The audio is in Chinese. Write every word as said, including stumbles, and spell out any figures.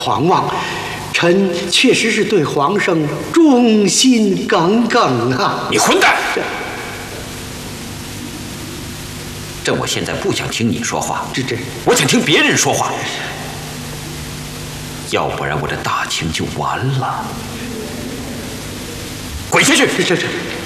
皇王，臣确实是对皇上忠心耿耿啊！ 你混蛋！朕我现在不想听你说话， 这这， 我想听别人说话，要不然我这大清就完了。滚下去！ 这这这。